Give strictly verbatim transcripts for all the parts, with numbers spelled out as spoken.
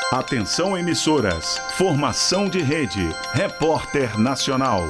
Atenção emissoras, formação de rede, Repórter Nacional.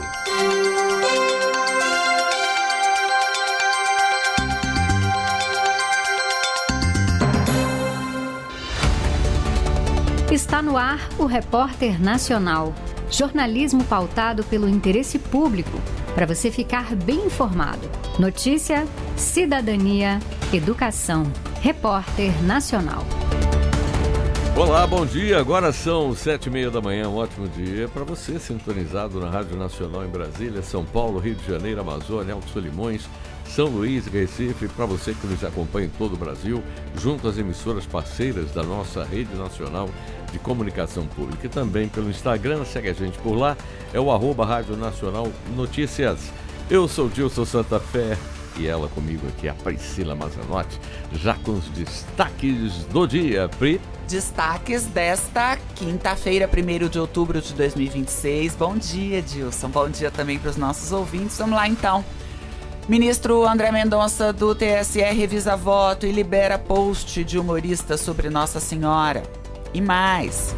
Está no ar o Repórter Nacional, jornalismo pautado pelo interesse público, para você ficar bem informado. Notícia, cidadania, educação. Repórter Nacional. Olá, bom dia. Agora são sete e meia da manhã. Um ótimo dia para você, sintonizado na Rádio Nacional em Brasília, São Paulo, Rio de Janeiro, Amazônia, Alto Solimões, São Luís e Recife. Para você que nos acompanha em todo o Brasil, junto às emissoras parceiras da nossa Rede Nacional de Comunicação Pública. E também pelo Instagram, segue a gente por lá, é o arroba Rádio Nacional Notícias. Eu sou Dilson Santa Fé e ela comigo aqui, a Priscila Mazanotti, já com os destaques do dia, Pri. Destaques desta quinta-feira, primeiro de outubro de dois mil e vinte e seis. Bom dia, Dilson. Bom dia também para os nossos ouvintes. Vamos lá, então. Ministro André Mendonça, do T S E, revisa voto e libera post de humorista sobre Nossa Senhora. E mais.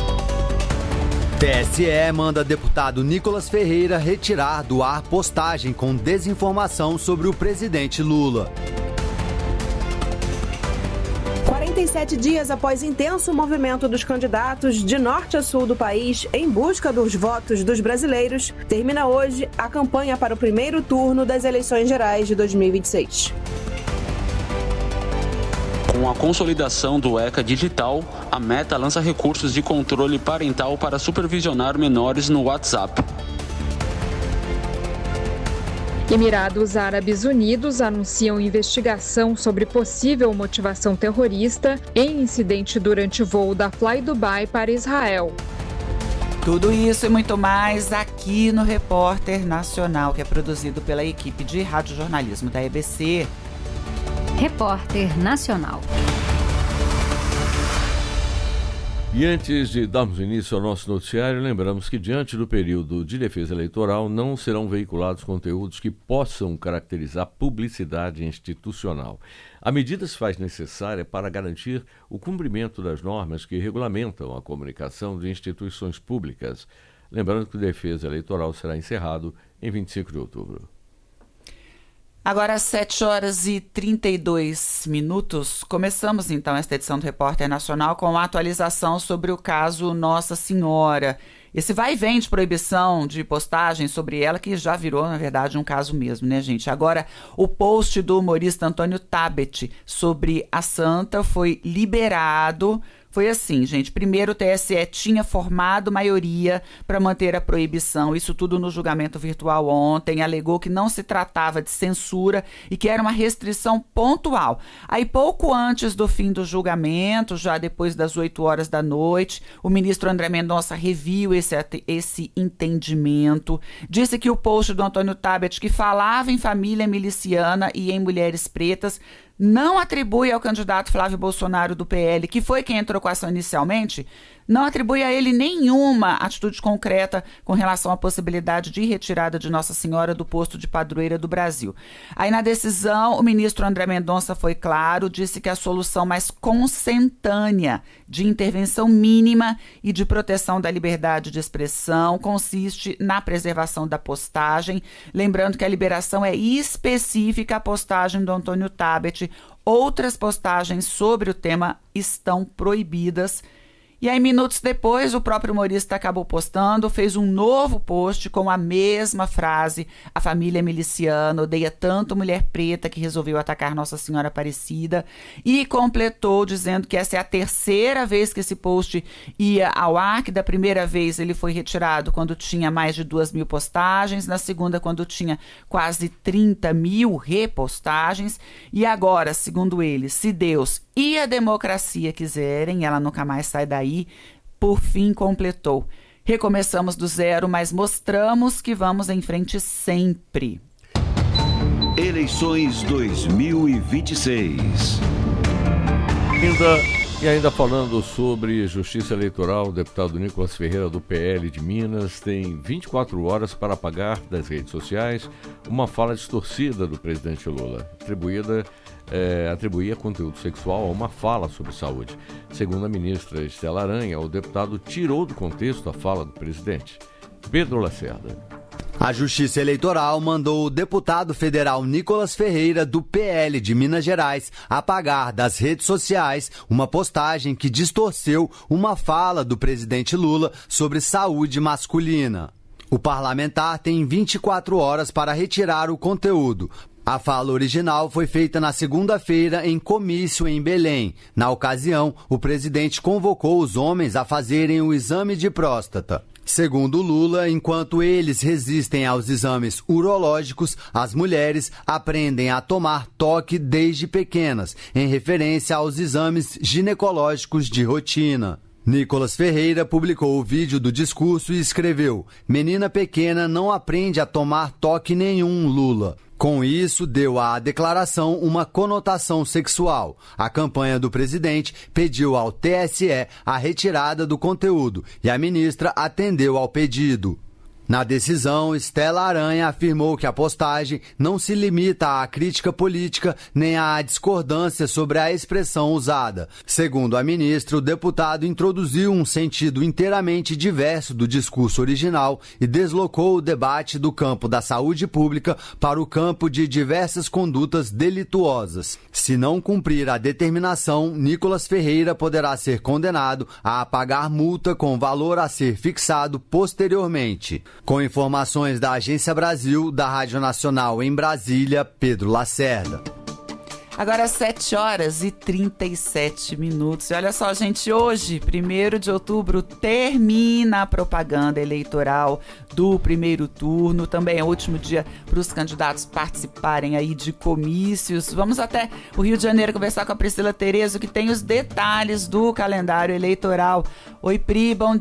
T S E manda deputado Nicolas Ferreira retirar do ar postagem com desinformação sobre o presidente Lula. quarenta e sete dias após intenso movimento dos candidatos de norte a sul do país em busca dos votos dos brasileiros, termina hoje a campanha para o primeiro turno das eleições gerais de dois mil e vinte e seis. Com a consolidação do ECA digital, a Meta lança recursos de controle parental para supervisionar menores no WhatsApp. Emirados Árabes Unidos anunciam investigação sobre possível motivação terrorista em incidente durante voo da Fly Dubai para Israel. Tudo isso e muito mais aqui no Repórter Nacional, que é produzido pela equipe de radiojornalismo da E B C. Repórter Nacional. E antes de darmos início ao nosso noticiário, lembramos que diante do período de defesa eleitoral não serão veiculados conteúdos que possam caracterizar publicidade institucional. A medida se faz necessária para garantir o cumprimento das normas que regulamentam a comunicação de instituições públicas. Lembrando que a defesa eleitoral será encerrado em vinte e cinco de outubro. Agora às sete horas e trinta e dois minutos, começamos então esta edição do Repórter Nacional com a atualização sobre o caso Nossa Senhora. Esse vai e vem de proibição de postagem sobre ela, que já virou, na verdade, um caso mesmo, né, gente? Agora, o post do humorista Antônio Tabet sobre a santa foi liberado. Foi assim, gente. Primeiro, o T S E tinha formado maioria para manter a proibição. Isso tudo no julgamento virtual ontem. Alegou que não se tratava de censura e que era uma restrição pontual. Aí, pouco antes do fim do julgamento, já depois das oito horas da noite, o ministro André Mendonça reviu esse, esse entendimento. Disse que o post do Antônio Tabet, que falava em família miliciana e em mulheres pretas, não atribui ao candidato Flávio Bolsonaro do P L, que foi quem entrou com a ação inicialmente, não atribui a ele nenhuma atitude concreta com relação à possibilidade de retirada de Nossa Senhora do posto de padroeira do Brasil. Aí na decisão, o ministro André Mendonça foi claro, disse que a solução mais consentânea de intervenção mínima e de proteção da liberdade de expressão consiste na preservação da postagem, lembrando que a liberação é específica à postagem do Antônio Tabet. Outras postagens sobre o tema estão proibidas. E aí, minutos depois, o próprio humorista acabou postando, fez um novo post com a mesma frase: a família miliciana odeia tanto mulher preta que resolveu atacar Nossa Senhora Aparecida, e completou dizendo que essa é a terceira vez que esse post ia ao ar, que da primeira vez ele foi retirado quando tinha mais de duas mil postagens, na segunda quando tinha quase trinta mil repostagens, e agora, segundo ele, se Deus e a democracia quiserem, ela nunca mais sai daí. Por fim, completou: recomeçamos do zero, mas mostramos que vamos em frente sempre. Eleições dois mil e vinte e seis. Ainda E ainda falando sobre justiça eleitoral, o deputado Nicolas Ferreira, do P L de Minas, tem vinte e quatro horas para apagar das redes sociais uma fala distorcida do presidente Lula, atribuída, é, atribuía conteúdo sexual a uma fala sobre saúde. Segundo a ministra Estela Aranha, o deputado tirou do contexto a fala do presidente. Pedro Lacerda. A Justiça Eleitoral mandou o deputado federal Nicolas Ferreira, do P L de Minas Gerais, apagar das redes sociais uma postagem que distorceu uma fala do presidente Lula sobre saúde masculina. O parlamentar tem vinte e quatro horas para retirar o conteúdo. A fala original foi feita na segunda-feira em comício em Belém. Na ocasião, o presidente convocou os homens a fazerem o exame de próstata. Segundo Lula, enquanto eles resistem aos exames urológicos, as mulheres aprendem a tomar toque desde pequenas, em referência aos exames ginecológicos de rotina. Nicolas Ferreira publicou o vídeo do discurso e escreveu: "Menina pequena não aprende a tomar toque nenhum, Lula." Com isso, deu à declaração uma conotação sexual. A campanha do presidente pediu ao T S E a retirada do conteúdo e a ministra atendeu ao pedido. Na decisão, Estela Aranha afirmou que a postagem não se limita à crítica política nem à discordância sobre a expressão usada. Segundo a ministra, o deputado introduziu um sentido inteiramente diverso do discurso original e deslocou o debate do campo da saúde pública para o campo de diversas condutas delituosas. Se não cumprir a determinação, Nicolas Ferreira poderá ser condenado a pagar multa com valor a ser fixado posteriormente. Com informações da Agência Brasil, da Rádio Nacional em Brasília, Pedro Lacerda. Agora sete horas e trinta e sete minutos. E olha só, gente, hoje, primeiro de outubro, termina a propaganda eleitoral do primeiro turno. Também é o último dia para os candidatos participarem aí de comícios. Vamos até o Rio de Janeiro conversar com a Priscila Terezo, que tem os detalhes do calendário eleitoral. Oi, Pri, bom